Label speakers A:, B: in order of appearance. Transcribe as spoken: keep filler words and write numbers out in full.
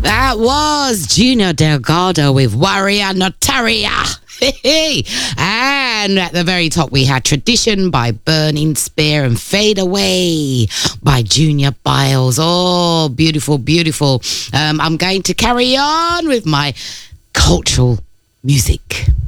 A: That was Junior Delgado with Warrior Notaria. And at the very top we had Tradition by Burning Spear and Fade Away by Junior Biles. Oh, beautiful, beautiful. Um, I'm going to carry on with my cultural music.